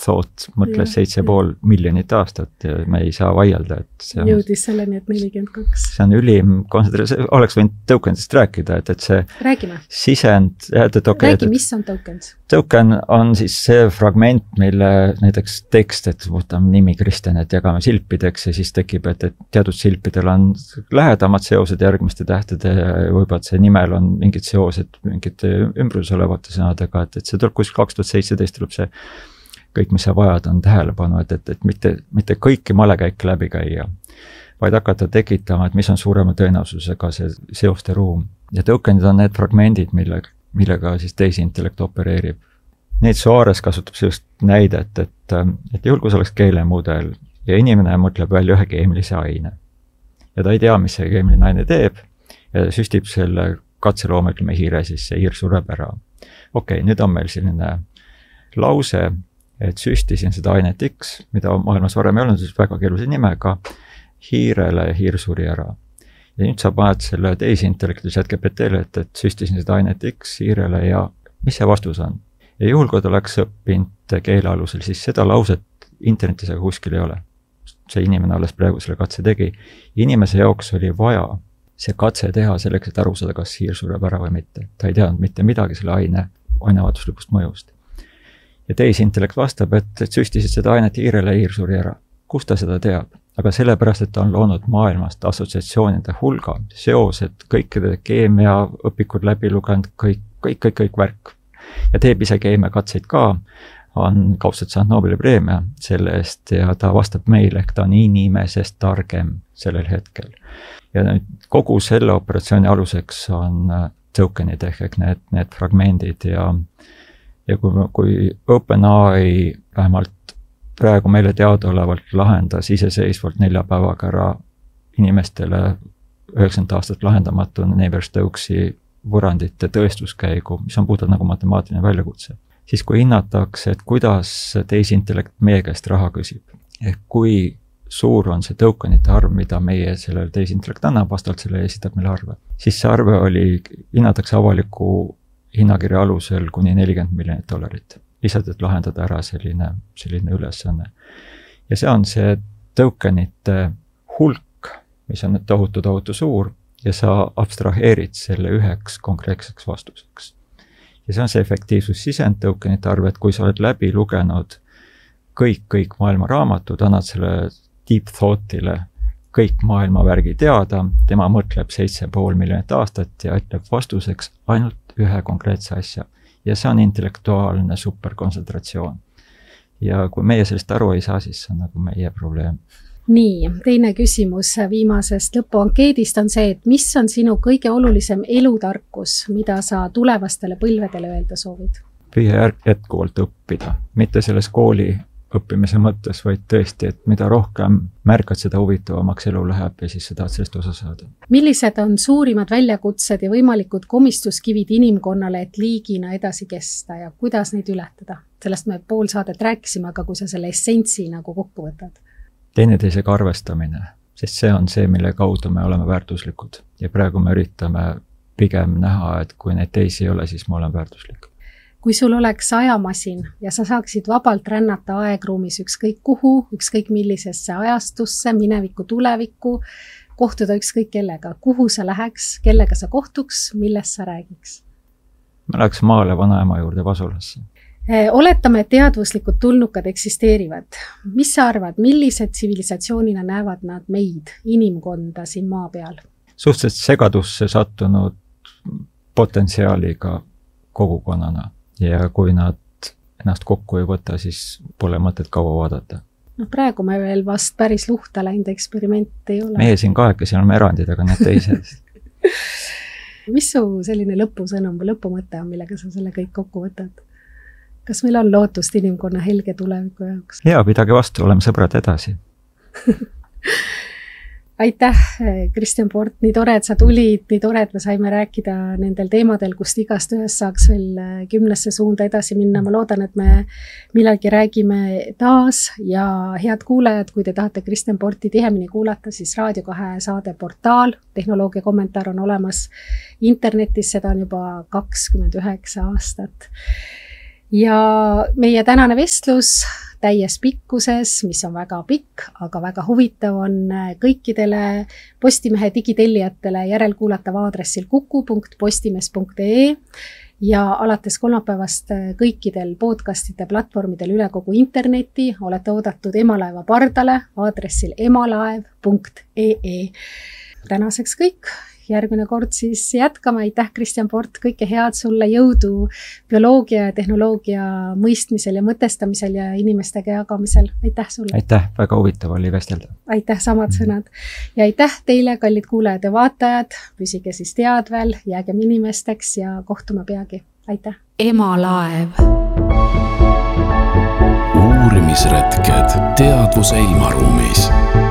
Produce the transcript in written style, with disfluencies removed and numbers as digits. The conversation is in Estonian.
thought mõtles 7,5 miljonit aastat ja me ei saa vaielda, et see on, jõudis selleni, et 42. See on ülim kontsentratsioon, oleks võinud tokenitest rääkida, et see Räägime. Sisend, Räägi, mis on tokens? Token on siis see fragment, mille näiteks tekst, et võtame nimi Kristjan, et jagame silpideks ja siis tekib, et teatud silpidel on lähedamad seosed järgmiste tähtede ja võib-olla see nimel on mingid seosed mingite ümbruses olevate sõnadega, et see tuleb kuskil 2017 tuleb see kõik, mis sa vajad, on tähelepanu, et mitte kõiki malekäike läbi käia, vaid hakata tekitama, et mis on suurema tõenäosusega see seoste ruum. Ja tokenid on need fragmendid, millega siis tehisintellekt opereerib. Neid Suarez kasutab sellist näidet, et juhul, kui see oleks keelemudel ja inimene mõtleb välja ühe keemilise aine ja ta ei tea, mis see keemiline aine teeb ja süstib selle katseloomekilme hiire, siis see hiir sureb ära. Okei, nüüd on meil selline lause, et süstisin seda ainet X, mida maailmas varem ei olnud, siis väga keerulise nimega, hiirele ja hiir suri ära. Ja nüüd sa paned selle tehisintellekti ChatGPT-le, et süstisin seda ainet X hiirele ja mis see vastus on? Ja juhul, kui ta oleks õppinud keele alusel, siis seda lauset internetis aga kuskil ei ole. See inimene alles praegu selle katse tegi. Inimese jaoks oli vaja see katse teha selleks, et aru saada, kas hiir sureb ära või mitte. Ta ei teadnud mitte midagi selle ainevahetuslikust mõjust. Ja tehisintellekt vastab, et süstisid seda ainet hiirele ja hiir suri ära. Kust ta seda teab? Aga sellepärast, et ta on loonud maailmast assotsiatsioonide hulga, seosed, kõikide keemiaõpikud läbi lugenud, kõik värk. Ja teeb ise keemiakatseid ka, on kaudselt saanud Nobeli preemia selle eest ja ta vastab meile, ehk ta on inimesest targem sellel hetkel. Ja nüüd kogu selle operatsiooni aluseks on tokenid ehk need fragmendid ja kui OpenAI vähemalt praegu meile teadaolevalt lahendas iseseisvalt 4 päevaga ära inimestele 90 aastat lahendamatu Navier-Stokesi võrrandite tõestuskäigu, mis on puhtalt nagu matemaatiline väljakutse. Siis kui hinnatakse, et kuidas tehisintellekt meie käest raha küsib, ehk kui suur on see tokenite arv, mida meie sellele tehisintellekt annab, vastavalt selle esitab meile arve. Siis see arve hinnatakse avaliku hinnakirja alusel kuni $40 miljonit. Lihtsalt, et lahendada ära selline ülesanne. Ja see on see tokenite hulk, mis on tohutu suur ja sa abstraheerid selle üheks konkreetseks vastuseks. Ja see on see efektiivsussisend tokenite arv, et kui sa oled läbi lugenud kõik maailma raamatud, annad selle deep thought'ile kõik maailma värgi teada, tema mõtleb 7,5 miljonit aastat ja ütleb vastuseks ainult ühe konkreetse asja. Ja see on intellektuaalne superkontsentratsioon. Ja kui meie sellest aru ei saa, siis see on nagu meie probleem. Nii, teine küsimus viimasest lõpuankeedist on see, et mis on sinu kõige olulisem elutarkus, mida sa tulevastele põlvedele öelda soovid? Püüa jätkuvalt õppida, mitte selles kooli õppimise mõttes, vaid tõesti, et mida rohkem märkad, seda huvitavamaks elu läheb ja siis sa tahad sellest osa saada. Millised on suurimad väljakutsed ja võimalikud komistuskivid inimkonnale, et liigina edasi kesta ja kuidas neid ületada? Sellest me pool saadet rääkisime, aga kui sa selle essentsi nagu kokku võtad? Teineteisega arvestamine, sest see on see, mille kaudu me oleme väärtuslikud. Ja praegu me üritame pigem näha, et kui neid teisi ei ole, siis me oleme väärtuslikud. Kui sul oleks ajamasin ja sa saaksid vabalt rännata aegruumis ükskõik kuhu, ükskõik millisesse ajastusse, minevikku, tulevikku, kohtuda ükskõik kellega, kuhu sa läheks, kellega sa kohtuks, millest sa räägiks? Ma läheks maale vanaema juurde Vasulasse. Oletame, et teadvuslikud tulnukad eksisteerivad. Mis sa arvad, millised tsivilisatsioonina näevad nad meid, inimkonda siin maa peal? Suhteliselt segadusse sattunud potentsiaaliga kogukonnana. Ja kui nad ennast kokku ei võta, siis pole mõtet kaua vaadata. No praegu me veel vast päris luhta läinud eksperiment ei ole. Meie siin kahekesi oleme erandid, aga need teised. Mis su selline lõpusõnum või lõpumõte on, millega sa selle kõik kokku võtad? Kas meil on lootust inimkonna helge tuleviku jaoks? Jaa, pidage vastu, oleme sõbrad edasi. Aitäh, Kristjan Port, nii tore, et sa tulid, nii tore, et me saime rääkida nendel teemadel, kust igast ühest saaks veel 10 suunda edasi minna. Ma loodan, et me millalgi räägime taas ja head kuulajad, kui te tahate Kristjan Porti tihemini kuulata, siis Raadio 2 saade Portaal, tehnoloogia kommentaar on olemas internetis, seda on juba 29 aastat. Ja meie tänane vestlus täies pikkuses, mis on väga pikk, aga väga huvitav, on kõikidele Postimehe digitellijatele järelkuulatav aadressil kuku.postimees.ee ja alates kolmapäevast kõikidel podcastide platvormidel üle kogu interneti olete oodatud Emalaeva pardale aadressil emalaev.ee. Tänaseks kõik. Järgmine kord siis jätkame. Aitäh, Kristjan Port, kõike head sulle, jõudu bioloogia ja tehnoloogia mõistmisel ja mõtestamisel ja inimestega jagamisel. Aitäh sulle. Aitäh, väga huvitav oli vestelda. Aitäh, samad sõnad. Ja aitäh teile, kallid kuulajad ja vaatajad. Püsige siis teadvel, jäägem inimesteks ja kohtume peagi. Aitäh. Emalaev. Uurimisretked teadvuse ilmaruumis.